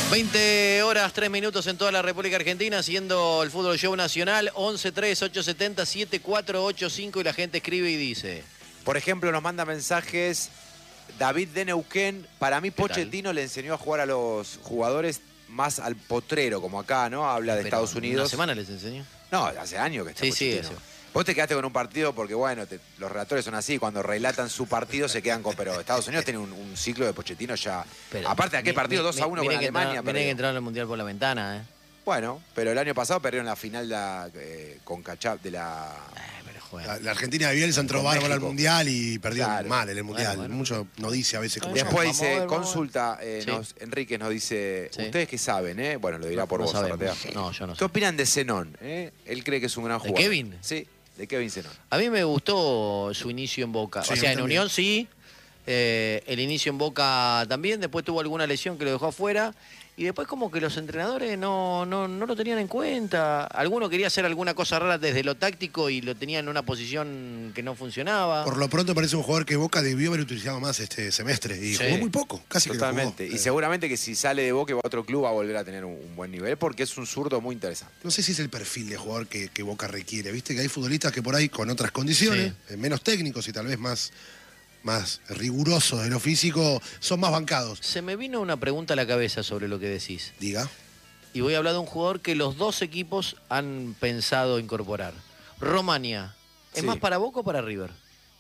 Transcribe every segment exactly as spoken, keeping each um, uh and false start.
veinte horas, tres minutos en toda la República Argentina, siendo el Fútbol Show Nacional, once tres ocho siete cero siete cuatro ocho cinco, y la gente escribe y dice... Por ejemplo, nos manda mensajes David de Neuquén. Para mí, Pochettino le enseñó a jugar a los jugadores más al potrero, como acá, ¿no? Habla de Pero Estados Unidos. ¿Una semana les enseñó? No, hace años que está Sí, Pochettino. sí, eso. Vos te quedaste con un partido porque, bueno, te, los relatores son así, cuando relatan su partido se quedan con... Pero Estados Unidos tiene un, un ciclo de Pochettino ya... Pero, Aparte de aquel mi- partido mi- dos a uno con miren que Alemania. entraron- Miren que perdió. entraron al Mundial por la ventana, ¿eh? Bueno, pero el año pasado perdieron la final de la, eh, con Cachap de la... Eh, pero juegan. La, la Argentina de Bielsa entró Con bárbaro al México. Mundial y perdió Claro. mal en el Mundial. Bueno, bueno. Mucho no dice a veces cómo Bueno, llama. Después vamos a dice, ver, vamos a ver. consulta, eh, Sí. nos, Enrique nos dice, Sí. ustedes que saben, ¿eh? Bueno, lo dirá por No vos, sabemos. Arratea. No, yo no ¿Qué sé. opinan de Zenón? eh? Él cree que es un gran ¿De jugador. Kevin? Sí, de Kevin Zenón. A mí me gustó su inicio en Boca. Sí, o sea, a mí en también. Unión sí, eh, el inicio en Boca también, después tuvo alguna lesión que lo dejó afuera, y después como que los entrenadores no, no, no lo tenían en cuenta. Alguno quería hacer alguna cosa rara desde lo táctico y lo tenía en una posición que no funcionaba. Por lo pronto parece un jugador que Boca debió haber utilizado más este semestre. Y Sí. jugó muy poco, casi Totalmente. que no Y jugó. seguramente que si sale de Boca y va a otro club va a volver a tener un, un buen nivel porque es un zurdo muy interesante. No sé si es el perfil de jugador que, que Boca requiere. Viste que hay futbolistas que por ahí con otras condiciones, eh, menos técnicos y tal vez más, más rigurosos de lo físico, son más bancados. Se me vino una pregunta a la cabeza sobre lo que decís. Diga. Y voy a hablar de un jugador que los dos equipos han pensado incorporar. Romania, ¿es Sí. más para Boca o para River?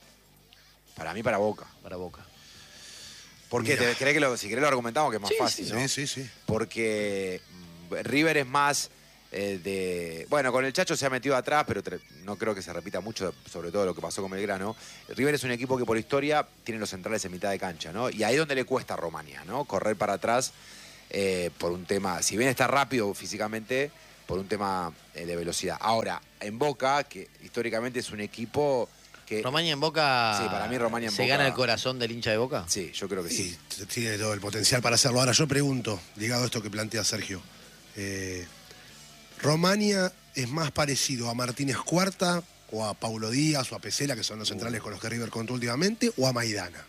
Para mí, para Boca. Para Boca. ¿Por qué? Mira. ¿Te crees que lo, si querés lo argumentamos que es más Sí, fácil, sí, ¿no? Sí, sí, sí. Porque mm, River es más eh, de... Bueno, con el Chacho se ha metido atrás, pero tre- no creo que se repita mucho, sobre todo lo que pasó con Belgrano. River es un equipo que por historia tiene los centrales en mitad de cancha, ¿no? Y ahí es donde le cuesta a Romania, ¿no? Correr para atrás eh, por un tema... Si bien está rápido físicamente, por un tema eh, de velocidad. Ahora, en Boca, que históricamente es un equipo que... Romania en Boca. Sí, para mí Romania en ¿Se Boca- gana el corazón del hincha de Boca? Sí, yo creo que sí. Sí, tiene todo el potencial para hacerlo. Ahora yo pregunto, ligado a esto que plantea Sergio, eh, ¿Romania es más parecido a Martínez Cuarta o a Paulo Díaz o a Pesela, que son los centrales con los que River contó últimamente, o a Maidana?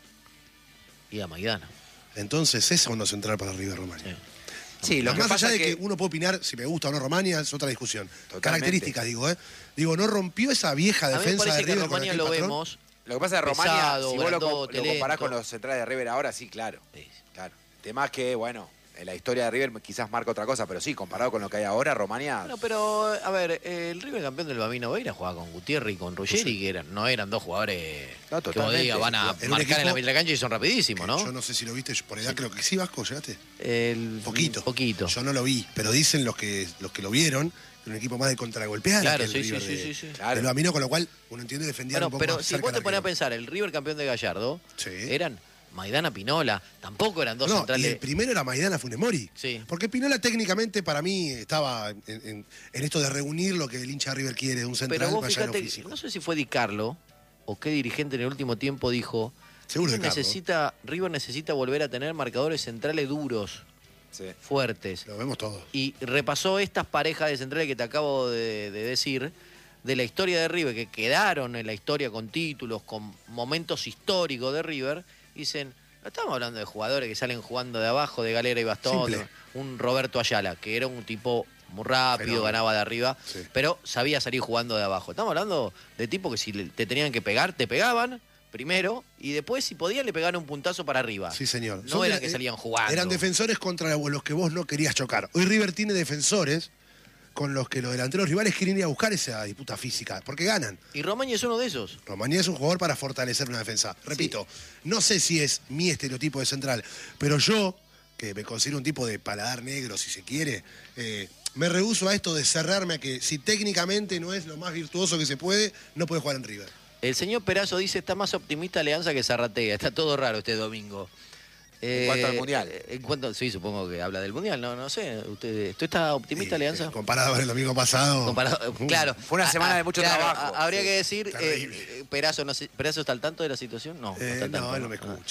Y a Maidana. Entonces ese es uno central para River Romania. Sí. Sí, lo que Más pasa allá es de que... que uno puede opinar si me gusta o no Romania, es otra discusión. Totalmente. Características, digo, ¿eh? Digo, no rompió esa vieja A mí me defensa de parece que River con Romania aquel lo patrón. vemos. Lo que pasa es que Romania, Pesado, si vos lo, co- grandote, lo comparás lento. con los centrales de River ahora, sí, claro. Sí. Claro. El tema es que, bueno, en la historia de River quizás marca otra cosa, pero sí, comparado con lo que hay ahora, Romania... Bueno, pero, a ver, eh, el River campeón del Bambino Veira jugaba con Gutiérrez y con Ruggeri, que eran, no eran dos jugadores No, que vos totalmente. digas, van a En un marcar en la equipo- mitad de la cancha y son rapidísimos, ¿no? Yo no sé si lo viste, yo por edad creo que sí, Vasco, ¿llegaste? El, Poquito. Poquito. Yo no lo vi, pero dicen los que, los que lo vieron, que un equipo más de contragolpear. Claro, que el sí, sí, River sí, de- sí, sí. Claro. del Bambino, con lo cual uno entiende defendían Bueno, un poco pero más si cerca vos te del ponés a arquero. pensar, el River campeón de Gallardo, Sí. eran Maidana, Pinola, tampoco eran dos No, y centrales. el primero era Maidana Funes Mori. Sí. Porque Pinola técnicamente para mí estaba en, en- en esto de reunir lo que el hincha River quiere, un central Pero vos más allá de lo fíjate, físico. no sé si fue Di Carlo o qué dirigente en el último tiempo dijo, Seguro de River Carlo. necesita, River necesita volver a tener marcadores centrales duros, Sí. fuertes. Lo vemos todos. Y repasó estas parejas de centrales que te acabo de, de decir, de la historia de River, que quedaron en la historia con títulos, con momentos históricos de River. Dicen, no estamos hablando de jugadores que salen jugando de abajo, de galera y bastón. Simple. Un Roberto Ayala, que era un tipo muy rápido, Fenómeno. ganaba de arriba, Sí. pero sabía salir jugando de abajo. Estamos hablando de tipos que si le- te tenían que pegar, te pegaban primero, y después si podían le pegaban un puntazo para arriba. Sí, señor. No Son era de- que salían jugando. Eran defensores contra los que vos no querías chocar. Hoy River tiene defensores con los que los delanteros rivales quieren ir a buscar esa disputa física, porque ganan. Y Romaña es uno de esos. Romaní es un jugador para fortalecer una defensa. Repito, no sé si es mi estereotipo de central, pero yo, que me considero un tipo de paladar negro, si se quiere, eh, me rehúso a esto de cerrarme a que si técnicamente no es lo más virtuoso que se puede, no puede jugar en River. El señor Perazo dice, está más optimista Alianza que Zarratea. Está todo raro este domingo. En cuanto al Mundial. eh, En cuanto, sí, supongo que habla del Mundial. No, no sé. ¿Usted, ¿usted está optimista, Eh, Alianza? eh, comparado con el domingo pasado. Comparado- claro. Fue una Ah, semana ah, de mucho claro, trabajo. ah, Habría Sí, que decir, terrible. eh, Perazo, no sé, ¿Perazo está al tanto de la situación? No, Eh, está al no, tanto, él no me escucha.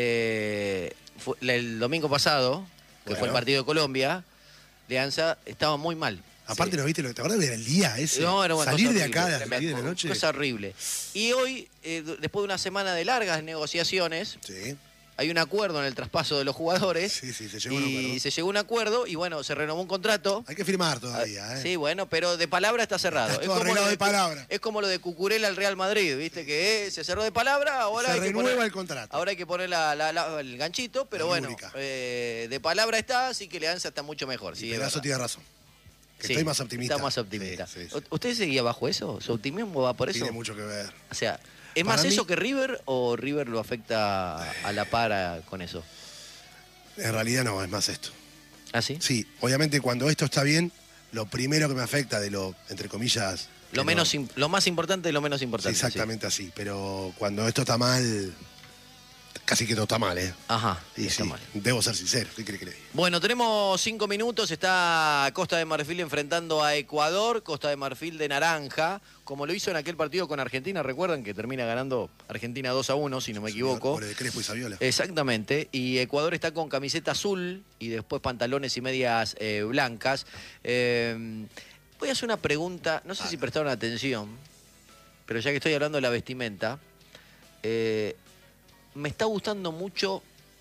Eh, fue- el domingo pasado, que fue Bueno. el partido de Colombia, Alianza estaba muy mal. Aparte, Sí. ¿no viste lo que te acordás? Era el día ese. No, era una Salir cosa de acá a horrible, las diez de la noche. Cosa horrible. Y hoy, eh, después de una semana de largas negociaciones, Sí. hay un acuerdo en el traspaso de los jugadores. Sí, sí, se llegó a un y acuerdo. se llegó a un acuerdo y bueno, se renovó un contrato. Hay que firmar todavía, ¿eh? Sí, bueno, pero de palabra está cerrado. Está Es todo como, lo arreglado de, de palabra. es como lo de Cucurella al Real Madrid, ¿viste? Que eh, se cerró de palabra, ahora Se hay que renueva poner, el contrato. ahora hay que poner la- la- la- el ganchito, pero La bueno, rúbrica. eh, de palabra está, así que Leanza está mucho mejor. Sí, Y es Pedazo verdad. tiene razón. Que Sí, estoy más optimista. Está más optimista. Sí, sí, sí. ¿U- ¿Usted seguía bajo eso? ¿Su optimismo va por eso? Tiene mucho que ver. O sea, ¿es Para más mí- eso que River o River lo afecta a la par a- con eso? En realidad no, es más esto. ¿Ah, sí? Sí, obviamente cuando esto está bien, lo primero que me afecta de lo, entre comillas... Lo, que menos, no- im- lo más importante de lo menos sí, importante. sí. exactamente así. Pero cuando esto está mal, casi que todo está mal, ¿eh? Ajá, Y está sí, mal. debo ser sincero. ¿Qué cree que le diga? Bueno, tenemos cinco minutos. Está Costa de Marfil enfrentando a Ecuador. Costa de Marfil de naranja, como lo hizo en aquel partido con Argentina. Recuerdan que termina ganando Argentina dos a uno, si no me equivoco. Goles de Crespo y Saviola. Exactamente. Y Ecuador está con camiseta azul y después pantalones y medias eh, blancas. Eh, voy a hacer una pregunta. No sé si prestaron atención, pero ya que estoy hablando de la vestimenta, eh, me está gustando mucho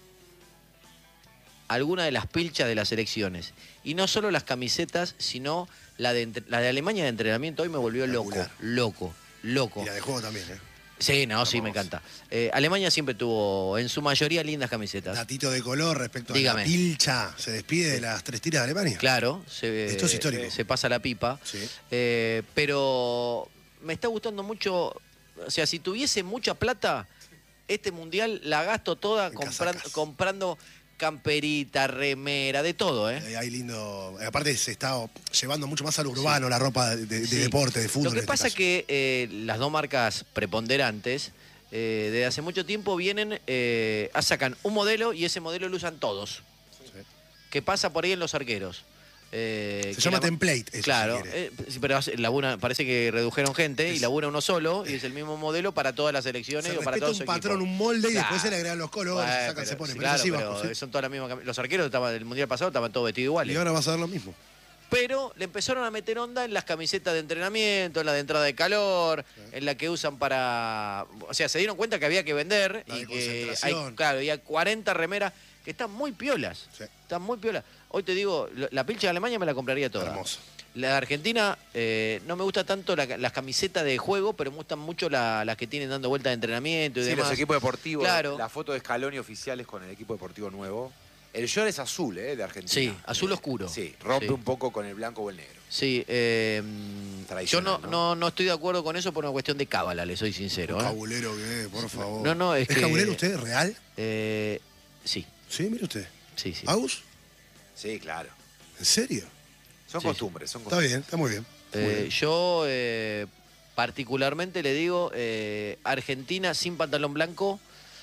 alguna de las pilchas de las elecciones. Y no solo las camisetas, sino la de, entre- la de Alemania de entrenamiento. Hoy me volvió loco, Espectacular. loco, loco. Y la de juego también, ¿eh? Sí, no, sí, me Hermoso. encanta. Eh, Alemania siempre tuvo, en su mayoría, lindas camisetas. Datito de color respecto Dígame. a la pilcha. Se despide de las tres tiras de Alemania. Claro, se, Esto es histórico. se pasa la pipa. Sí. Eh, pero me está gustando mucho, o sea, si tuviese mucha plata, este mundial la gasto toda En compran- casacas. comprando camperita, remera, de todo, ¿eh? Eh, Hay lindo. Aparte, se está llevando mucho más al urbano la ropa de, de Sí. deporte, de fútbol. Lo que en este pasa es caso. que eh, las dos marcas preponderantes, eh, desde hace mucho tiempo vienen, eh, ah, sacan un modelo y ese modelo lo usan todos. Sí. Que pasa por ahí en los arqueros. Eh, Se que llama la- template, eso, Claro, si quiere. eh, sí, pero hace- labura- parece que redujeron gente y Es- labura uno solo y es el mismo modelo para todas las elecciones Se o para respeta todos un los patrón, equipos. un molde y Claro. después se le agregan los colores, Bueno, se sacan, pero- se ponen. sí, Pero eso claro, sí pero bajo, ¿sí? son todas las mismas cami- Los arqueros estaban, del mundial pasado estaban todos vestidos iguales. Y ahora vas a ver lo mismo. Pero le empezaron a meter onda en las camisetas de entrenamiento, en la de entrada de calor, en la que usan para... O sea, se dieron cuenta que había que vender La de y que hay, concentración. claro, había cuarenta remeras que están muy piolas. Sí. Están muy piolas. Hoy te digo, lo- la pilcha de Alemania me la compraría toda. Hermoso. La de Argentina eh, no me gusta tanto la- las camisetas de juego, pero me gustan mucho la- las que tienen dando vueltas de entrenamiento y Sí, demás. los equipos deportivos. Claro. La foto de Scaloni oficiales con el equipo deportivo nuevo. El short es azul, ¿eh? De Argentina. Sí, azul Eh, oscuro. Sí, rompe Sí. un poco con el blanco o el negro. Sí, eh, yo no, Tradicional, ¿no? ¿no? No, estoy de acuerdo con eso por una cuestión de cábala, le soy sincero. ¿eh? Cabulero que es, por favor. No, no, es ¿Es que- cabulero usted, real? Eh, sí, Sí, mire usted. sí, sí. ¿Aus? Sí, claro. ¿En serio? Son Sí, costumbres, son Está costumbres. bien, está muy bien. Muy Eh, bien. yo eh, particularmente le digo, eh, Argentina sin pantalón blanco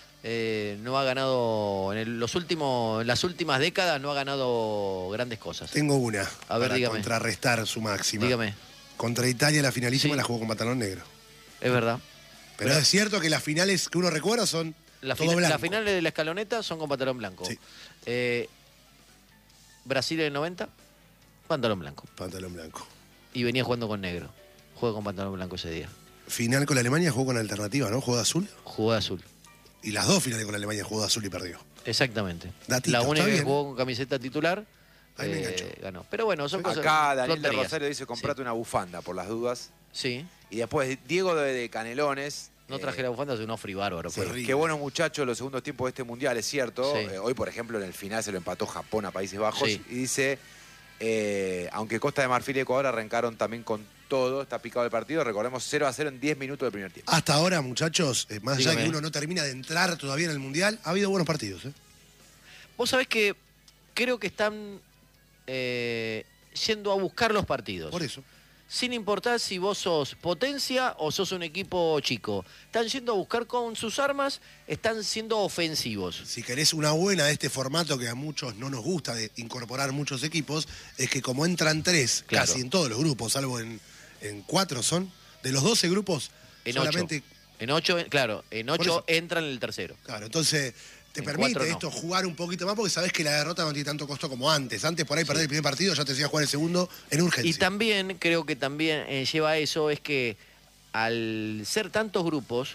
eh, no ha ganado, en el- los últimos, en las últimas décadas no ha ganado grandes cosas. Tengo una A ver, para dígame. contrarrestar su máxima. Dígame, Contra Italia la finalísima Sí. la jugó con pantalón negro. es verdad. Pero, Pero- es cierto que las finales que uno recuerda son La todo fina- blanco. las finales de la escaloneta son con pantalón blanco. Sí. Eh, Brasil en el noventa, pantalón blanco. Pantalón blanco. Y venía jugando con negro. Juega con pantalón blanco ese día. Final con la Alemania jugó con alternativa, ¿no? Jugó de azul. Jugó de azul. Y las dos finales con la Alemania jugó de azul y perdió. Exactamente. Datito, la única está que bien. jugó con camiseta titular Ahí me eh, enganchó. ganó. Pero bueno, son cosas. Acá Daniel de tonterías. Rosario dice, comprate una bufanda por las dudas. Sí. Y después Diego de, de Canelones. No eh, traje la bufanda, es un ofri bárbaro. Sí, pero- horrible. Qué buenos muchachos los segundos tiempos de este mundial, es cierto. Sí. Eh, hoy, por ejemplo, en el final se lo empató Japón a Países Bajos. Sí. Y dice, eh, aunque Costa de Marfil y Ecuador arrancaron también con todo, está picado el partido, recordemos cero a cero en diez minutos del primer tiempo. Hasta ahora, muchachos, eh, más allá de Dígame. que uno no termina de entrar todavía en el Mundial, ha habido buenos partidos. ¿eh? Vos sabés que creo que están eh, yendo a buscar los partidos. Por eso. Sin importar si vos sos potencia o sos un equipo chico. Están yendo a buscar con sus armas, están siendo ofensivos. Si querés una buena de este formato que a muchos no nos gusta de incorporar muchos equipos, es que como entran tres, Claro. casi en todos los grupos, salvo en, en cuatro son, de los doce grupos, En solamente... ocho. En ocho, claro, en Por ocho eso. entran en el tercero. Claro, entonces te En permite cuatro no. esto jugar un poquito más porque sabés que la derrota no tiene tanto costo como antes. Antes por ahí perder el primer partido ya te decía jugar el segundo en urgencia. Y también, creo que también eh, lleva a eso, es que al ser tantos grupos,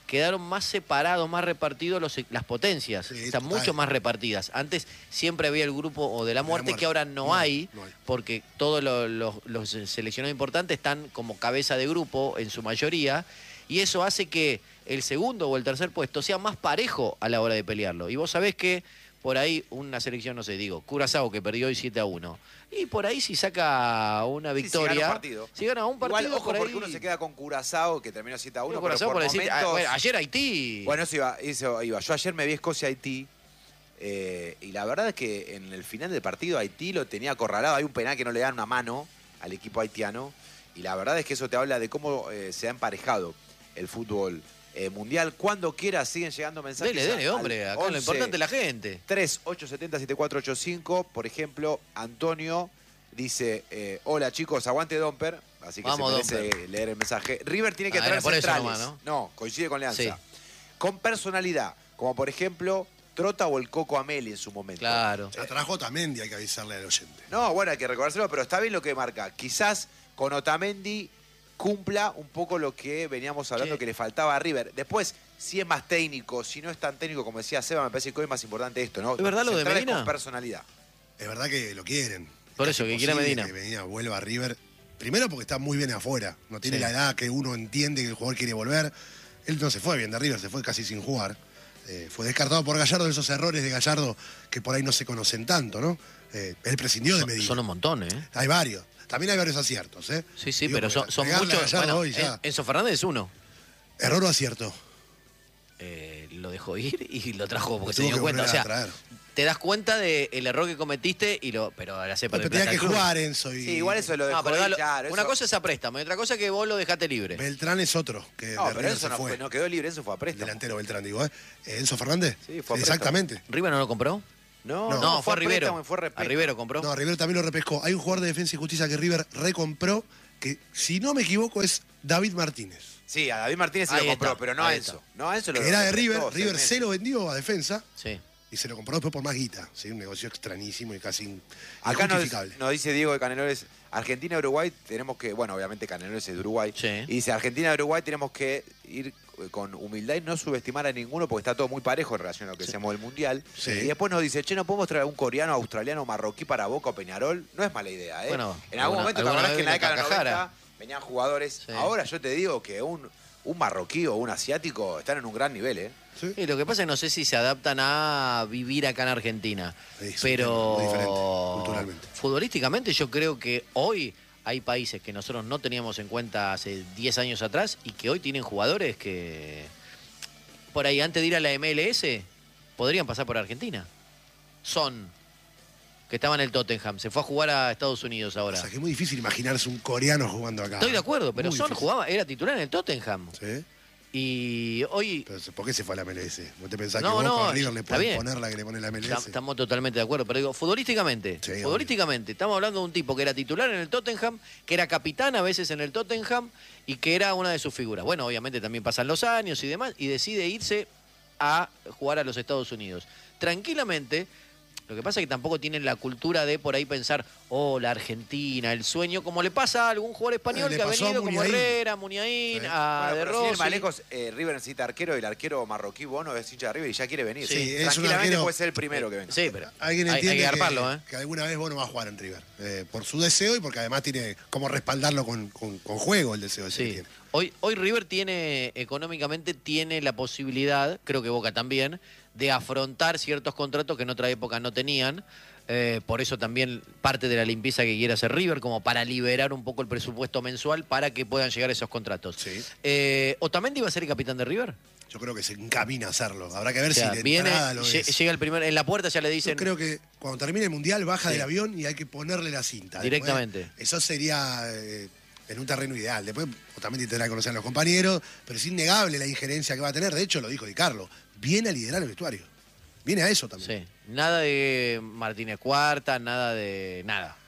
quedaron más separados, más repartidos los, las potencias. Sí, Están total. mucho más repartidas. Antes siempre había el grupo o de la muerte, muerte. que ahora no, No, hay, no hay. porque todos los, los, los seleccionados importantes están como cabeza de grupo en su mayoría, y eso hace que el segundo o el tercer puesto sea más parejo a la hora de pelearlo. Y vos sabés que por ahí una selección, no sé, digo, Curazao que perdió hoy siete a uno. Y por ahí si saca una Sí, victoria, si gana un partido. si gana un partido, Igual, ojo, por ahí, porque uno se queda con Curazao, que terminó siete a uno, Bueno, pero Curazao por por decir, momentos... ah, bueno, ayer Haití. Bueno, eso iba, eso iba. Yo ayer me vi Escocia-Haití, eh, y la verdad es que en el final del partido Haití lo tenía acorralado. Hay un penal que no le dan una mano al equipo haitiano, y la verdad es que eso te habla de cómo eh, se ha emparejado el fútbol eh, mundial. Cuando quiera siguen llegando mensajes. Dele, dele, al hombre, acá lo once importante es la gente. tres ocho siete cero siete cuatro ocho cinco. Por ejemplo, Antonio dice, eh, hola chicos, aguante Domper. Así que Vamos, se merece Domper. leer el mensaje. River tiene que Ah, traer era por eso centrales. nomás, ¿no? coincide con Leanza. Sí. Con personalidad, como por ejemplo Trota o el Coco Ameli en su momento. Claro. Atrajo Otamendi, hay que avisarle al oyente. No, bueno, hay que recordárselo, pero está bien lo que marca. Quizás con Otamendi cumpla un poco lo que veníamos hablando Sí. que le faltaba a River. Después, si es más técnico, si no es tan técnico como decía Seba, me parece que hoy es más importante esto, ¿no? ¿Es verdad lo de Centrales Medina? con personalidad. Es verdad que lo quieren. Por Casi eso, que quiere imposible Medina. Que Medina vuelva a River. Primero porque está muy bien afuera. No tiene Sí. la edad que uno entiende que el jugador quiere volver. Él no se fue bien de River, se fue casi sin jugar. Eh, fue descartado por Gallardo, de esos errores de Gallardo que por ahí no se conocen tanto, ¿no? Eh, él prescindió de Son, Medina. son un montón, ¿eh? Hay varios. También hay varios aciertos, ¿eh? Sí, sí, Digo, pero son, porque son pegarle a muchos. Gallardo Bueno, hoy ya. En- Enzo Fernández es uno. Error o acierto. Eh, lo dejó ir y lo trajo porque Lo se tuvo dio que cuenta. O volver a sea, traer. te das cuenta del error que cometiste, y lo pero ahora se Pero tenía que jugar Enzo y Sí, igual eso lo dejó No, pero ir, dalo- claro, una eso- cosa es a préstamo y otra cosa es que vos lo dejaste libre. Beltrán es otro que No, de pero River eso se no, fue. fue, no quedó libre, eso fue a préstamo. Delantero Beltrán, digo, ¿eh? ¿Enzo Fernández? Sí, fue a Exactamente. ¿River no lo compró? No, No, No, fue a a Rivero. préstamo y fue a A repesca. Rivero compró. No, Rivero también lo repescó. Hay un jugador de Defensa y Justicia que River recompró, que si no me equivoco es David Martínez. Sí, a David Martínez se Ahí lo compró, está, pero no a ahí Enzo. está. No a Enzo lo Que era de lo River, prestó, River seis se meses. lo vendió a Defensa Sí. y se lo compró después por más guita. ¿Sí? Un negocio extrañísimo y casi in- Acá nos, injustificable. nos dice Diego de Canelones, Argentina y Uruguay tenemos que, bueno, obviamente Canelones es de Uruguay, Sí. y dice, Argentina y Uruguay tenemos que ir eh, con humildad y no subestimar a ninguno porque está todo muy parejo en relación a lo que hacemos del Mundial. Sí. Y después nos dice, che, ¿no podemos traer a un coreano, australiano, marroquí para Boca o Peñarol? No es mala idea, ¿eh? Bueno, en algún alguna- momento, la alguna verdad es que en la vez década de vino los Takahara. noventa venían jugadores. Sí. Ahora yo te digo que un, un marroquí o un asiático están en un gran nivel, ¿eh? ¿Sí? Y lo que pasa es que no sé si se adaptan a vivir acá en Argentina. Sí, es un pero tema muy diferente, culturalmente. futbolísticamente yo creo que hoy hay países que nosotros no teníamos en cuenta hace diez años atrás y que hoy tienen jugadores que por ahí antes de ir a la M L S podrían pasar por Argentina. Son, que estaba en el Tottenham, se fue a jugar a Estados Unidos ahora. O sea que es muy difícil imaginarse un coreano jugando acá. Estoy de acuerdo, pero Muy Son difícil. jugaba, era titular en el Tottenham. ¿Sí? Y hoy Pero, ¿por qué se fue a la M L S? ¿Vos te pensás No, que vos no, con River le está podés bien. poner la que le pone la M L Tam- S? Estamos totalmente de acuerdo, pero digo, futbolísticamente, Sí, futbolísticamente, estamos hablando de un tipo que era titular en el Tottenham, que era capitán a veces en el Tottenham y que era una de sus figuras. Bueno, obviamente también pasan los años y demás, y decide irse a jugar a los Estados Unidos. Tranquilamente, lo que pasa es que tampoco tienen la cultura de por ahí pensar, oh, la Argentina, el sueño, como le pasa a algún jugador español Eh, le que ha pasó a venido, como Muniain. Herrera, Muniain, Sí. a Bueno, De pero sin ir Rossi. más lejos, eh, River necesita arquero y el arquero marroquí Bono es hincha de River y ya quiere venir. Sí, es un Tranquilamente arquero- puede ser el primero que venga. Sí, pero Alguien hay- hay, entiende que que, garparlo, ¿eh? que alguna vez vos no vas a jugar en River. Eh, por su deseo y porque además tiene como respaldarlo con, con- con juego el deseo ese que Sí. tiene. Hoy, hoy River tiene, económicamente, tiene la posibilidad, creo que Boca también, de afrontar ciertos contratos que en otra época no tenían. Eh, por eso también parte de la limpieza que quiere hacer River, como para liberar un poco el presupuesto mensual para que puedan llegar esos contratos. Sí. Eh, ¿Otamendi va a ser el capitán de River? Yo creo que se encamina a hacerlo. Habrá que ver O sea, si de viene, entrada lo lle- es. llega el primer, en la puerta ya le Yo dicen... creo que cuando termine el Mundial baja Sí. del avión y hay que ponerle la cinta. Directamente. Después, eso sería eh, en un terreno ideal. Después Otamendi tendrá que conocer a los compañeros, pero es innegable la injerencia que va a tener. De hecho, lo dijo Di Carlo. Viene a liderar el vestuario. Viene a eso también. Sí, nada de Martínez Cuarta, nada de... nada.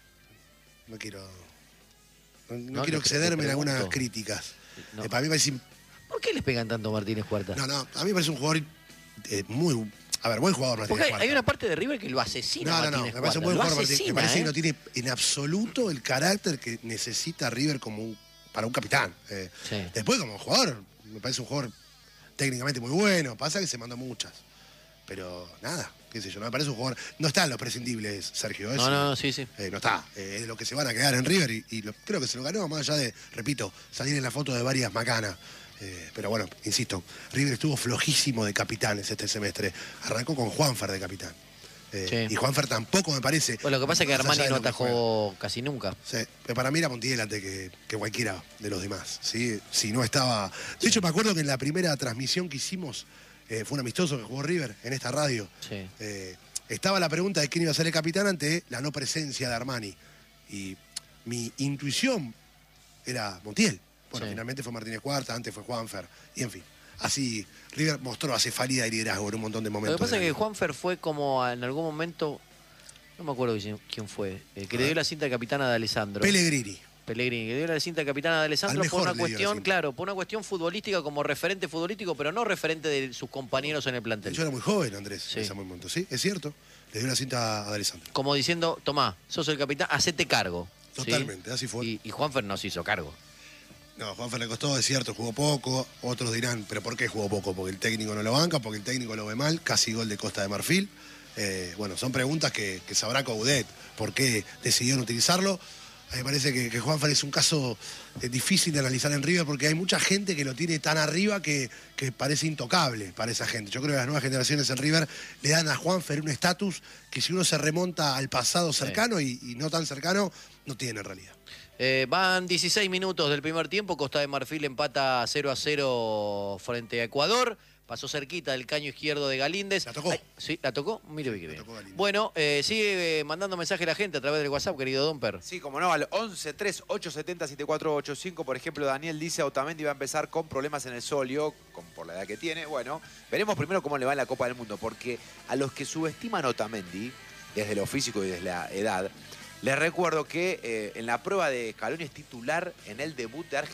No quiero, no, no No, quiero te- te excederme en algunas pregunto. críticas. No. Eh, para mí me parece, ¿Por qué les pegan tanto a Martínez Cuarta? no, no, a mí me parece un jugador eh, muy, a ver, buen jugador Martínez Porque hay, Cuarta. hay una parte de River que lo asesina. No, a no, no, Martínez me parece un Cuarta, buen lo jugador Martínez. asesina, Me parece ¿eh? que no tiene en absoluto el carácter que necesita River como un, para un capitán. Eh, Sí. Después como jugador, me parece un jugador técnicamente muy bueno. Pasa que se mandó muchas. Pero nada, qué sé yo, no me parece un jugador. No están los prescindibles, Sergio. No, no, no, sí, sí. Eh, no está. Eh, es lo que se van a quedar en River y, y lo, creo que se lo ganó, más allá de, repito, salir en la foto de varias macanas. Eh, pero bueno, insisto, River estuvo flojísimo de capitanes este semestre. Arrancó con Juanfer de capitán. Eh, Sí. Y Juanfer tampoco me parece. Bueno, lo que pasa es que más allá Armani de no lo que atajó casi nunca. Sí, pero para mí era Montiel antes que, que cualquiera de los demás. ¿Sí? Si no estaba. De hecho, me acuerdo que en la primera transmisión que hicimos, eh, fue un amistoso que jugó River en esta radio. Sí. Eh, estaba la pregunta de quién iba a ser el capitán ante la no presencia de Armani. Y mi intuición era Montiel. Bueno, Sí. finalmente fue Martínez Cuarta, antes fue Juanfer. Y en fin, así River mostró acefalía y liderazgo en un montón de Lo momentos. que pasa es del que año. Juanfer fue como en algún momento, no me acuerdo quién quién fue, eh, que le dio la cinta de capitana de Alessandro. Pellegrini. Pellegrini, que le dio la cinta de capitana de Alessandro Al por mejor una le dio la cuestión, cinta. claro, por una cuestión futbolística como referente futbolístico, pero no referente de sus compañeros en el plantel. Yo era muy joven, Andrés, Sí. en ese momento. Sí, es cierto. Le dio la cinta a Alessandro. Como diciendo, tomá, sos el capitán, hacete cargo. ¿sí? Totalmente, así fue. Y, y Juanfer no se hizo cargo. No, Juanfer le costó, es cierto, jugó poco. Otros dirán, ¿pero por qué jugó poco? Porque el técnico no lo banca, porque el técnico lo ve mal. Casi gol de Costa de Marfil. Eh, bueno, son preguntas que, que sabrá Coudet. ¿Por qué decidieron utilizarlo? A mí me parece que, que Juanfer es un caso eh, difícil de analizar en River porque hay mucha gente que lo tiene tan arriba que, que parece intocable para esa gente. Yo creo que las nuevas generaciones en River le dan a Juanfer un estatus que si uno se remonta al pasado cercano y, y no tan cercano, no tiene en realidad. Eh, van dieciséis minutos del primer tiempo, Costa de Marfil empata cero a cero frente a Ecuador. Pasó cerquita del caño izquierdo de Galíndez. ¿La tocó? Ay, sí, ¿la tocó? Mire Sí, qué la bien. tocó Galíndez. Bueno, eh, sigue eh, mandando mensaje la gente a través del WhatsApp, querido Domper. Sí, como no, al once tres ocho siete cero siete cuatro ocho cinco, por ejemplo, Daniel dice Otamendi va a empezar con problemas en el solio, con, por la edad que tiene. Bueno, veremos primero cómo le va en la Copa del Mundo, porque a los que subestiman a Otamendi, desde lo físico y desde la edad, les recuerdo que eh, en la prueba de Scaloni es titular en el debut de Argentina.